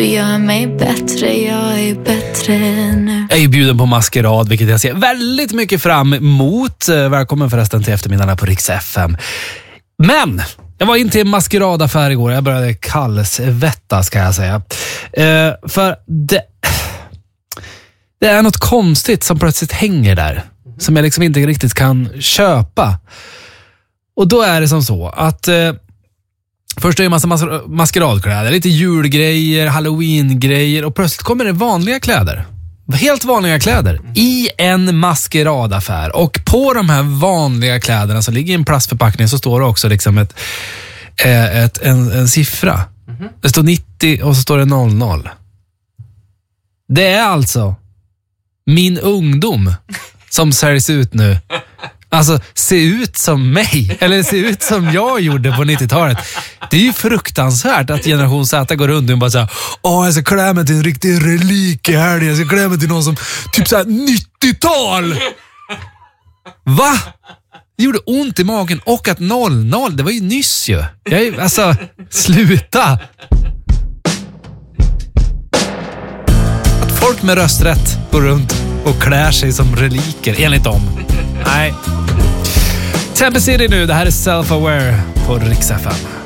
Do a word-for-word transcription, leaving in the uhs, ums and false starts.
Du gör mig bättre, jag är bättre nu. Jag är bjuden på maskerad, vilket jag ser väldigt mycket fram emot. Välkommen förresten till eftermiddagarna på Rix F M. Men jag var in till en maskeradaffär igår. Jag började kallsvetta, ska jag säga. Eh, för det, det är något konstigt som plötsligt hänger där. Som jag liksom inte riktigt kan köpa. Och då är det som så att eh, först är det en massa mas- maskeradkläder, lite julgrejer, Halloween-grejer, och plötsligt kommer det vanliga kläder. Helt vanliga kläder i en maskeradaffär. Och på de här vanliga kläderna så ligger i en plastförpackning, så står det också liksom ett, eh, ett, en, en siffra. Mm-hmm. Det står nittio och så står det noll noll. Det är alltså min ungdom som säljs ut nu. Alltså, se ut som mig. Eller se ut som jag gjorde på nittiotalet. Det är ju fruktansvärt att generation Z går runt och bara säger: åh, jag ska klä mig till en riktig relik i helgen. Jag ska klä mig till någon som typ såhär nittiotal. Va? Det gjorde ont i magen. Och att noll noll, det var ju nyss ju. Jag är, alltså, sluta. Att folk med rösträtt går runt och klär sig som reliker, enligt dem. Nej. Tempe City nu, det här är Self-Aware på Rix F M.